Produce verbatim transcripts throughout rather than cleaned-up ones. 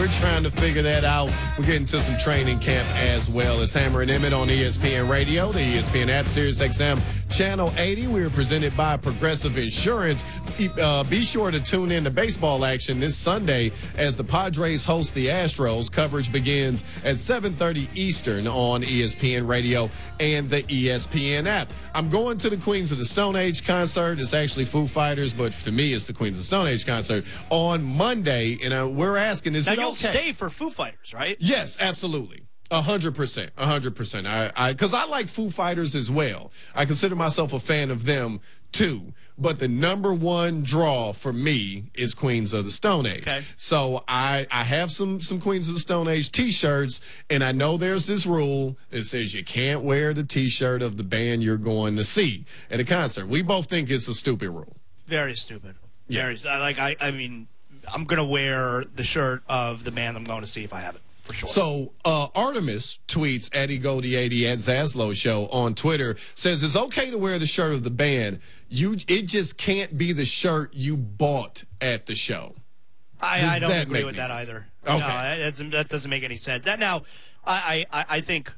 we're trying to figure that out. We're getting to some training camp as well. It's Hammer and Emmett on E S P N Radio, the E S P N app, Sirius X M Channel eighty. We are presented by Progressive Insurance. Uh, be sure to tune in to baseball action this Sunday as the Padres host the Astros. Coverage begins at seven thirty Eastern on E S P N Radio and the E S P N app. I'm going to the Queens of the Stone Age concert. It's actually Foo Fighters, but to me, it's the Queens of the Stone Age concert on Monday. And uh, we're asking, is now it you'll okay? stay for Foo Fighters, right? Yes, absolutely. A hundred percent, a hundred percent. I, I, because I like Foo Fighters as well. I consider myself a fan of them too. But the number one draw for me is Queens of the Stone Age. Okay. So I, I have some some Queens of the Stone Age T-shirts, and I know there's this rule that says you can't wear the T-shirt of the band you're going to see at a concert. We both think it's a stupid rule. Very stupid. Yeah. Very. I like. I. I mean, I'm gonna wear the shirt of the band I'm going to see if I have it. For sure. So uh, Artemis tweets at Goldie eighty at Zaslow Show on Twitter, says it's okay to wear the shirt of the band. You, it just can't be the shirt you bought at the show. I, I don't agree with that sense? either. Okay. No, that doesn't, that doesn't make any sense. That now, I, I, I think,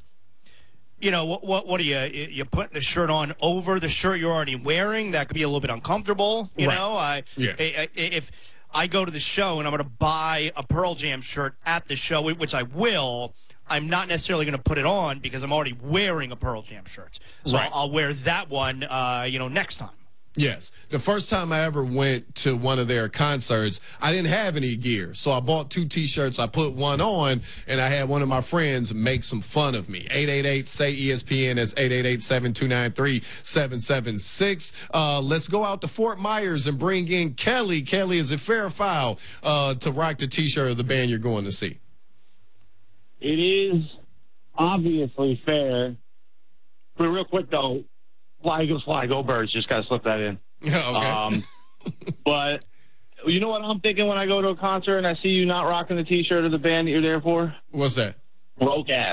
you know, what what, what are you you putting the shirt on over the shirt you're already wearing? That could be a little bit uncomfortable. You Right. know, I, Yeah. I, if I go to the show and I'm going to buy a Pearl Jam shirt at the show, which I will, I'm not necessarily going to put it on because I'm already wearing a Pearl Jam shirt. So Right. I'll, I'll wear that one, uh, you know, next time. Yes. The first time I ever went to one of their concerts, I didn't have any gear. So I bought two T-shirts. I put one on, and I had one of my friends make some fun of me. eight eight eight, S A Y E S P N. That's eight eight eight, seven two nine three, seven seven six. Uh, let's go out to Fort Myers and bring in Kelly. Kelly, is it fair or foul uh, to rock the T-shirt of the band you're going to see? It is obviously fair. But real quick, though, fly, Eagles, fly, go Birds. Just got to slip that in. Yeah, okay. Um, but you know what I'm thinking when I go to a concert and I see you not rocking the T-shirt of the band that you're there for? What's that? Broke ass.